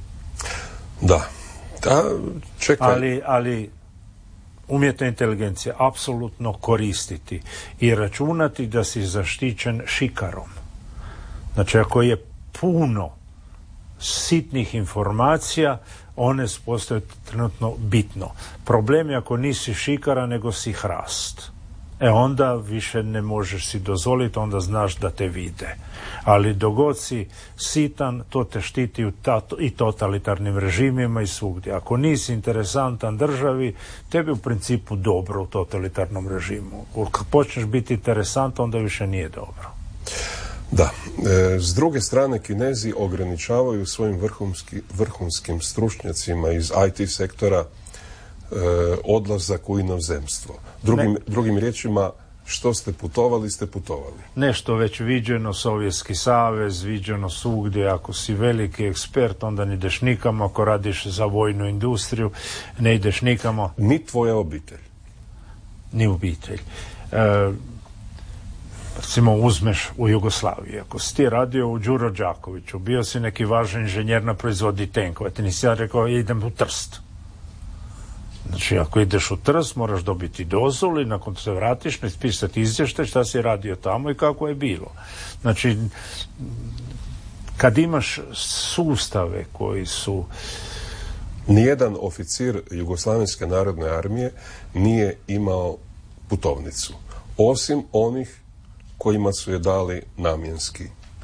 Da. Da, čekaj. Ali, ali umjetna inteligencija apsolutno koristiti i računati da si zaštićen šikarom. Znači, ako je puno sitnih informacija, one postaju trenutno bitno. Problem je ako nisi šikara, nego si hrast. E onda više ne možeš si dozvoliti, onda znaš da te vide. Ali dogod si sitan, to te štiti u tato, i totalitarnim režimima i svugdje. Ako nisi interesantan državi, tebi u principu dobro u totalitarnom režimu. Ako počneš biti interesantan, onda više nije dobro. Da. E, s druge strane, Kinezi ograničavaju svojim vrhunski, vrhunskim stručnjacima iz I T sektora e, odlazak u inozemstvo. Drugim, drugim riječima, što ste putovali, ste putovali. Nešto već viđeno, Sovjetski savez, viđeno svugdje. Ako si veliki ekspert, onda ne ideš nikamo. Ako radiš za vojnu industriju, ne ideš nikamo. Ni tvoja obitelj. Ni obitelj. E, recimo uzmeš u Jugoslaviji, ako si ti radio u Đuro Đakoviću, bio si neki važan inženjer na proizvodnji tenkova, ti nisi ja rekao idem u Trst. Znači, ako ideš u Trst, moraš dobiti dozvolu i nakon se vratiš, pisati izvještaj šta si radio tamo i kako je bilo. Znači, kad imaš sustave koji su... Nijedan oficir Jugoslavenske narodne armije nije imao putovnicu, osim onih kojima su je dali namjenski.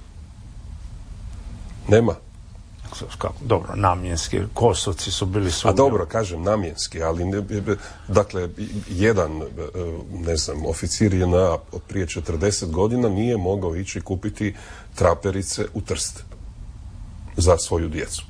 Nema. Kako? Dobro, namjenski. Kosovci su bili svugdje. A dobro, kažem namjenski, ali ne, dakle, jedan, ne znam, oficir je na prije četrdeset godina nije mogao ići kupiti traperice u Trst za svoju djecu.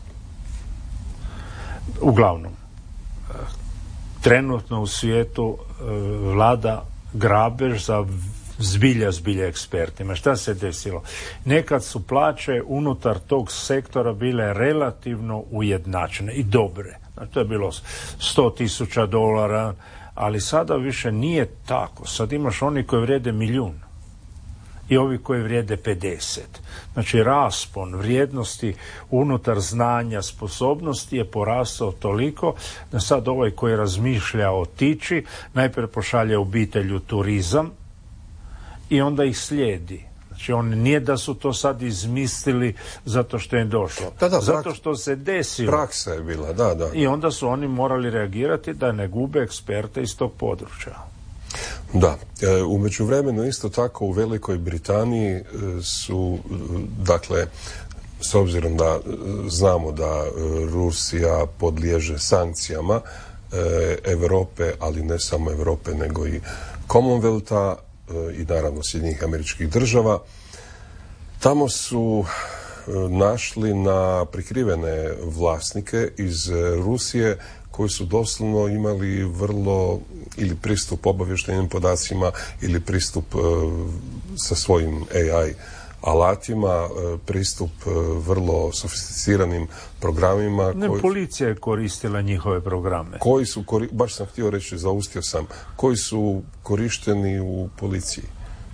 Uglavnom, trenutno u svijetu vlada grabež za zbilja, zbilja ekspertima. Šta se desilo? Nekad su plaće unutar tog sektora bile relativno ujednačene i dobre. Znači, to je bilo sto tisuća dolara, ali sada više nije tako. Sad imaš oni koji vrijede milijun i ovi koji vrijede pedeset. Znači, raspon vrijednosti unutar znanja, sposobnosti je porastao toliko da sad ovaj koji razmišlja otići, najprije pošalje obitelj u turizam i onda ih slijedi. Znači, on nije da su to sad izmislili zato što je došlo. Da, da, zato prak... što se desilo. Praksa je bila, da, da. I onda su oni morali reagirati da ne gube eksperte iz tog područja. Da. E, u međuvremenu isto tako u Velikoj Britaniji e, su, dakle, s obzirom da e, znamo da e, Rusija podliježe sankcijama e, Europe, ali ne samo Europe, nego i Commonwealtha i naravno Sjedinjenih Američkih Država. Tamo su našli na prikrivene vlasnike iz Rusije koji su doslovno imali vrlo ili pristup obavještajnim podacima ili pristup uh, sa svojim A I alatima, uh, pristup uh, vrlo sofisticiranim programima. Ne, koji, policija je koristila njihove programe. Koji su, baš sam htio reći, zaustio sam, koji su korišteni u policiji.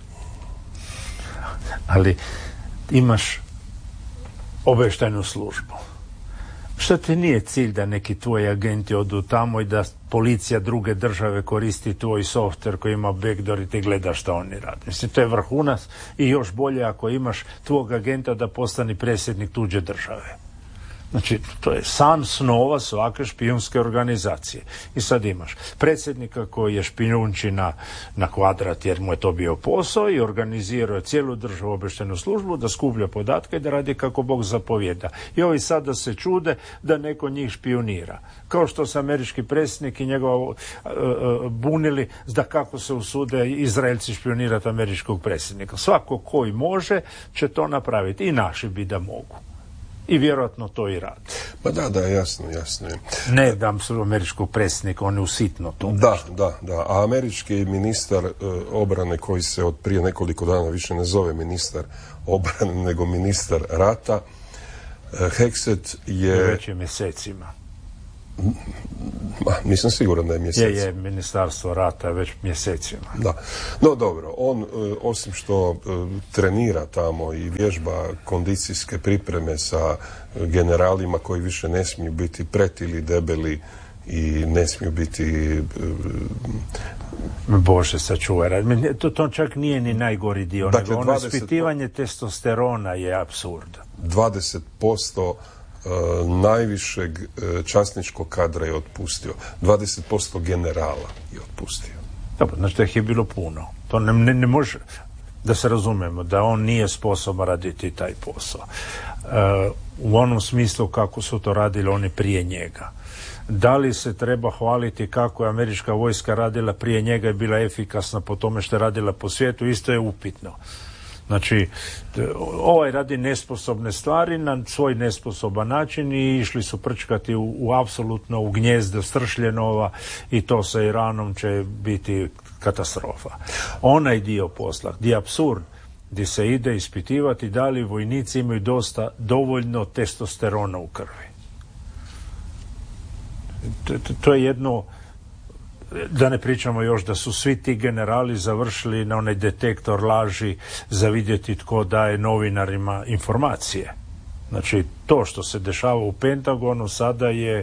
Ali imaš obavještajnu službu. Što ti nije cilj da neki tvoji agenti odu tamo i da policija druge države koristi tvoj softver koji ima backdoor i ti gledaš šta oni rade? Mislim, to je vrhunac i još bolje ako imaš tvog agenta da postane predsjednik tuđe države. Znači, to je san snova svake špijunske organizacije. I sad imaš predsjednika koji je špijunči na, na kvadrat jer mu je to bio posao i organizirao cijelu državu obavještajnu službu da skuplja podatke i da radi kako Bog zapovjeda. I ovi sada se čude da neko njih špijunira. Kao što se američki predsjednik i njegov uh, uh, bunili da kako se usude Izraelci špijunirati američkog predsjednika. Svako koji može će to napraviti. I naši bi da mogu. I vjerojatno to i radi. Pa da, da, jasno, jasno je. Ne dam su američkog predsjednika, on je usitno to. Da, da, da. A američki ministar e, obrane koji se od prije nekoliko dana više ne zove ministar obrane, nego ministar rata, e, Hexet je... Već je mjesecima. Ma, nisam siguran da je mjesecima. Je, je, ministarstvo rata već mjesecima. Da. No dobro, on e, osim što e, trenira tamo i vježba kondicijske pripreme sa generalima koji više ne smiju biti pretili, debeli i ne smiju biti... Bože, sačuvaj. To, to čak nije ni najgori dio, dakle, nego ono ispitivanje testosterona je apsurd. dvadeset posto Uh, najvišeg uh, časničkog kadra je otpustio. dvadeset posto generala je otpustio. Dobro, znači da ih je bilo puno. To ne, ne, ne može, da se razumemo, da on nije sposoban raditi taj posao. Uh, u onom smislu kako su to radili oni prije njega. Da li se treba hvaliti kako je američka vojska radila prije njega i bila efikasna po tome što je radila po svijetu, isto je upitno. Znači, ovaj radi nesposobne stvari na svoj nesposoban način i išli su prčkati u, u apsolutno u gnjezdo stršljenova i to sa Iranom će biti katastrofa. Onaj dio posla, gdje je apsurd, gdje se ide ispitivati da li vojnici imaju dosta, dovoljno testosterona u krvi. To, to, to je jedno... Da ne pričamo još da su svi ti generali završili na onaj detektor laži za vidjeti tko daje novinarima informacije. Znači, to što se dešava u Pentagonu sada je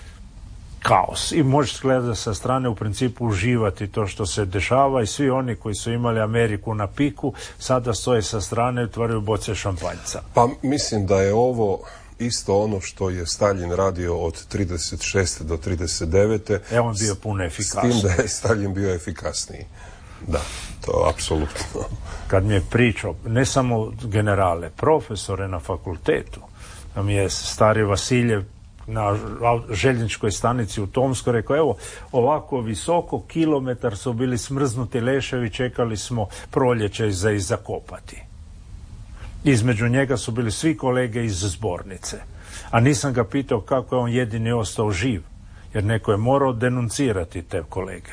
kaos. I možeš gledati sa strane u principu uživati to što se dešava i svi oni koji su imali Ameriku na piku sada stoje sa strane i otvaraju boce šampanjca. Pa mislim da je ovo... isto ono što je Staljin radio od trideset šeste do trideset devete E on bio puno efikasniji. S tim da je Staljin bio efikasniji. Da, to apsolutno. Kad mi je pričao, ne samo generale, profesore na fakultetu, da mi je stari Vasiljev na željezničkoj stanici u Tomskoj rekao, evo, ovako visoko, kilometar su bili smrznuti leševi, čekali smo proljeće za ih zakopati. Između njega su bili svi kolege iz zbornice. A nisam ga pitao kako je on jedini ostao živ, jer neko je morao denuncirati te kolege.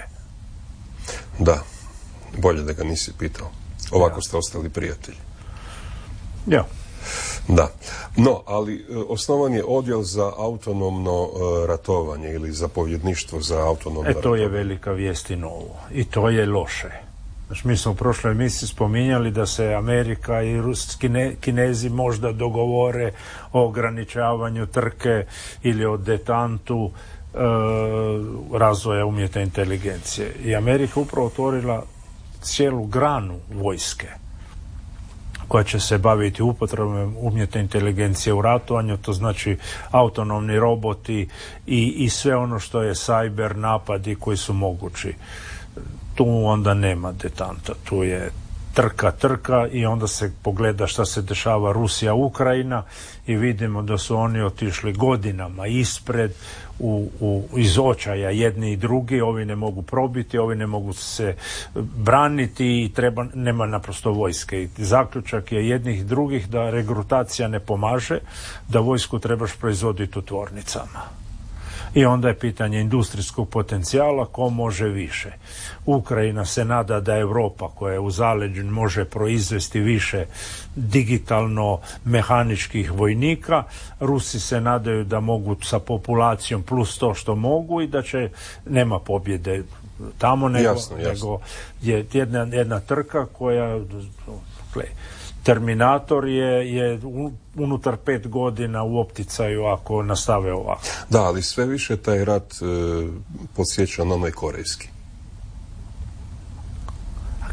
Da, bolje da ga nisi pitao. Ovako ja. Ste ostali prijatelji. Ja. Da. No, ali osnovan je odjel za autonomno uh, ratovanje ili zapovjedništvo za autonomno ratovanje. E, to ratovanje. je velika vijest i novo. I to je loše. Znači, mi smo u prošloj emisiji spominjali da se Amerika i Rus, Kine, Kinezi možda dogovore o ograničavanju trke ili o detantu e, razvoja umjetne inteligencije. I Amerika upravo otvorila cijelu granu vojske koja će se baviti upotrebom umjetne inteligencije u ratovanju, to znači autonomni roboti i, i sve ono što je cyber napadi koji su mogući. Tu onda nema detanta, tu je trka, trka i onda se pogleda šta se dešava Rusija, Ukrajina i vidimo da su oni otišli godinama ispred u, u, iz očaja jedni i drugi, ovi ne mogu probiti, ovi ne mogu se braniti i treba, nema naprosto vojske. I zaključak je jednih i drugih da regrutacija ne pomaže, da vojsku trebaš proizvoditi u tvornicama. I onda je pitanje industrijskog potencijala, ko može više. Ukrajina se nada da Europa koja je u zaleđu može proizvesti više digitalno mehaničkih vojnika. Rusi se nadaju da mogu sa populacijom plus to što mogu i da će, nema pobjede tamo, nego, jasno, jasno. nego je jedna, jedna trka koja... Gle, Terminator je, je unutar pet godina u opticaju ako nastave ovako. Da, ali sve više taj rat e, podsjeća na onaj korejski.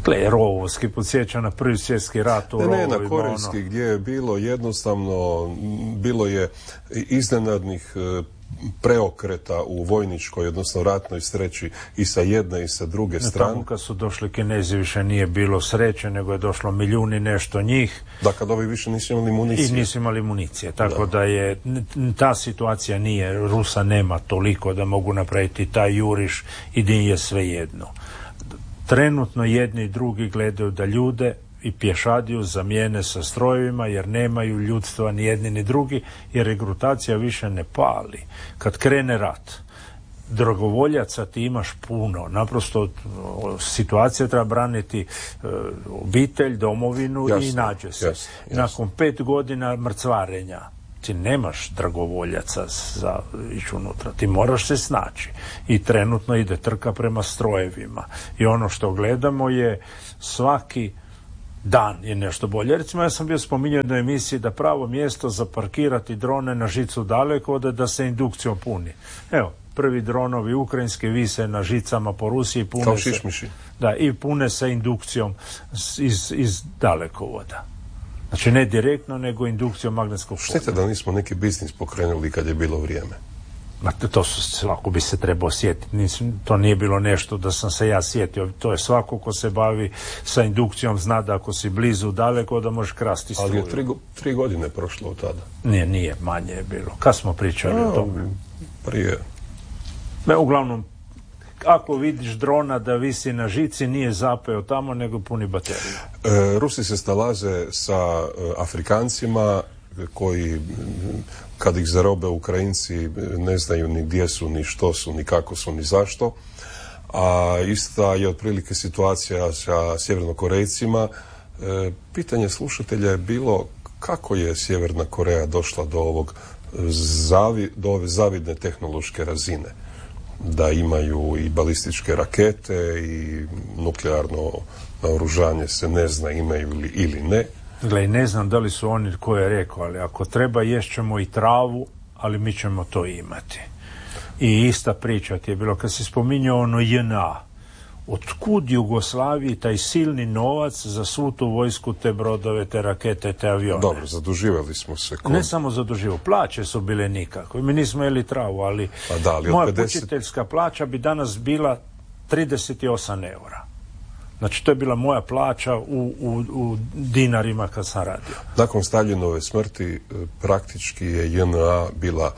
Gle, rovovski podsjeća na prvi svjetski rat u ne, rovovima. Ne, na korejski ono... gdje je bilo jednostavno, bilo je iznenadnih preokreta u vojničkoj, odnosno ratnoj sreći i sa jedne i sa druge strane. Tamo kad su došli Kinezi više nije bilo sreće, nego je došlo milijuni nešto njih. Da, kad ovi više nisu imali municije. I nisu imali municije, tako da, da je, ta situacija nije, Rusa nema toliko da mogu napraviti taj juriš i din je sve jedno. Trenutno jedni i drugi gledaju da ljude i pješadiju zamijene sa strojevima jer nemaju ljudstva ni jedni ni drugi, jer regrutacija više ne pali. Kad krene rat, dragovoljaca ti imaš puno, naprosto situacija treba braniti uh, obitelj, domovinu jasne, i nađe se. Jasne, jasne. Nakon pet godina mrcvarenja ti nemaš dragovoljaca za ići unutra, ti moraš se snaći i trenutno ide trka prema strojevima i ono što gledamo je svaki dan je nešto bolje. Recimo, ja sam bio spominjao u jednoj emisiji da pravo mjesto za parkirati drone na žicu dalekovoda da se indukcijom puni. Evo, prvi dronovi ukrajinski vise na žicama po Rusiji, pune kao se, šišmiši. Da, i pune se indukcijom iz, iz dalekovoda. Znači ne direktno, nego indukcijom magnetskog polja. Šteta da nismo neki biznis pokrenuli kad je bilo vrijeme. Ma to su, svako bi se trebao sjetiti. Nisam, to nije bilo nešto da sam se ja sjetio. To je svako ko se bavi sa indukcijom zna da ako si blizu, daleko, da možeš krasti struju. Ali je tri, tri godine prošlo od tada. Nije, nije, manje je bilo. Kad smo pričali A, o tome? Prije. Ne, uglavnom, ako vidiš drona da visi na žici, nije zapeo tamo, nego puni bateriju. E, Rusi se snalaze sa e, Afrikancima koji, kad ih zarobe Ukrajinci, ne znaju ni gdje su, ni što su, ni kako su, ni zašto. A ista je otprilike situacija sa Sjevernokorejcima. E, pitanje slušatelja je bilo kako je Sjeverna Koreja došla do ovog zavi, do ove zavidne tehnološke razine. Da imaju i balističke rakete i nuklearno naoružanje se ne zna imaju li ili ne. Gle, ne znam da li su oni ko je rekao, ali ako treba ješćemo i travu, ali mi ćemo to imati. I ista priča ti je bilo, kad si spominjao ono J N A, otkud Jugoslaviji taj silni novac za svu tu vojsku, te brodove, te rakete, te avione? Dobro, zaduživali smo se. Kod... Ne samo zaduživo, plaće su bile nikako. Mi nismo jeli travu, ali, da, ali moja pedeset... učiteljska plaća bi danas bila trideset osam eura. Znači, to je bila moja plaća u, u, u dinarima kad sam radio. Nakon Staljinove smrti praktički je J N A bila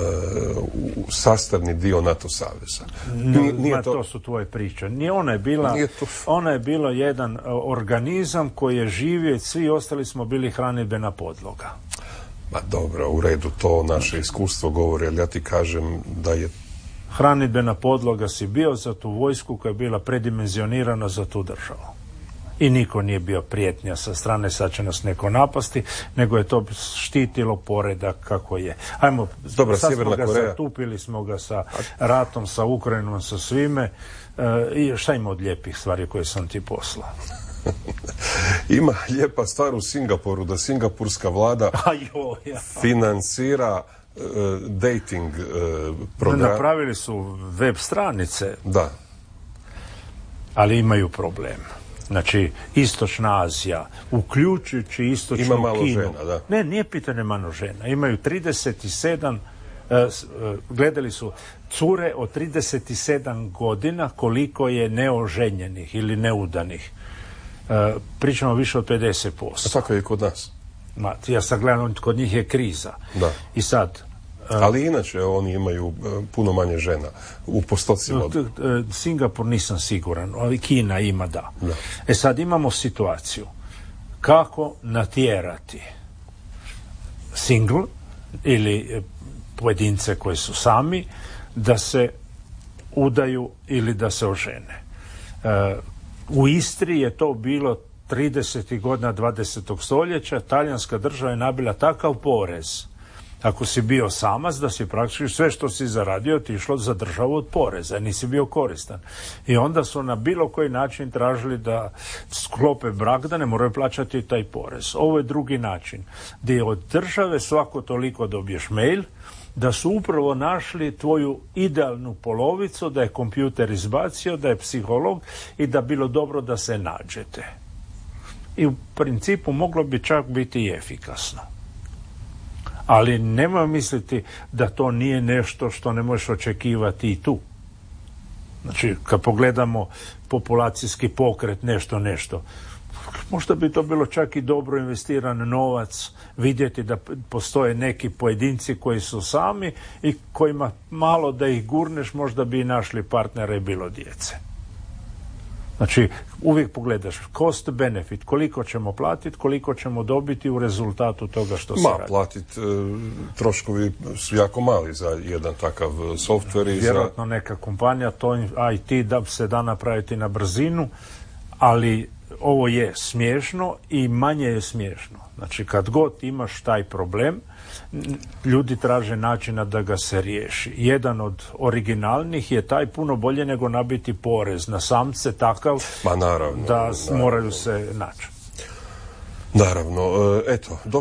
uh, sastavni dio NATO saveza. Nije, nije to... to su tvoje priče. Nije, ona je bila, to... ona je bila jedan organizam koji je živio i svi ostali smo bili hranidbena podloga. Ma dobro, u redu, to naše iskustvo govori, ali ja ti kažem da je hranidbena podloga si bio za tu vojsku koja je bila predimenzionirana za tu državu. I niko nije bio prijetnja sa strane, sad će nas neko napasti, nego je to štitilo poredak kako je. Ajmo, dobra, sad Sjeverna smo ga Koreja. zatupili smo ga sa ratom, sa Ukrajinom, sa svime. E, I šta ima od lijepih stvari koje sam ti poslao? Ima lijepa stvar u Singapuru, da singapurska vlada Ajo, ja. financira Uh, dating uh, program. Napravili su web stranice. Da. Ali imaju problem. Znači, Istočna Azija, uključujući Istočnu Kinu. Ima malo Kinu. Žena, da. Ne, nije pitanje malo žena. Imaju trideset sedam, uh, uh, gledali su cure od trideset sedam godina koliko je neoženjenih ili neudanih. Uh, pričamo više od pedeset posto. A tako je i kod nas. Ma, ja sad gledam, kod njih je kriza. Da. I sad... Uh, ali inače oni imaju uh, puno manje žena u postocima. Uh, uh, Singapur nisam siguran, ali Kina ima, da. da. E sad imamo situaciju kako natjerati single ili uh, pojedince koji su sami da se udaju ili da se ožene. Uh, u Istri je to bilo tridesetih godina dvadesetog stoljeća. Talijanska država je nabila takav porez ako si bio samac da si praktički sve što si zaradio ti išlo za državu od poreza, nisi bio koristan. I onda su na bilo koji način tražili da sklope brak da ne moraju plaćati taj porez. Ovo je drugi način, gdje od države svako toliko dobiješ mail da su upravo našli tvoju idealnu polovicu, da je kompjuter izbacio, da je psiholog i da bilo dobro da se nađete. I u principu moglo bi čak biti i efikasno. Ali nemoj misliti da to nije nešto što ne možeš očekivati i tu. Znači, kad pogledamo populacijski pokret, nešto, nešto, možda bi to bilo čak i dobro investiran novac, vidjeti da postoje neki pojedinci koji su sami i kojima malo da ih gurneš, možda bi i našli partnera i bilo djece. Znači, uvijek pogledaš cost benefit, koliko ćemo platiti, koliko ćemo dobiti u rezultatu toga što se Ma, radi. platiti e, troškovi su jako mali za jedan takav softver. I vjerojatno za... neka kompanija, to I T da se da napraviti na brzinu, ali ovo je smiješno i manje je smiješno. Znači, kad god imaš taj problem, ljudi traže načina da ga se riješi. Jedan od originalnih je taj puno bolje nego nabiti porez na samce takav Ma, naravno, da naravno. moraju se naći. Naravno, eto,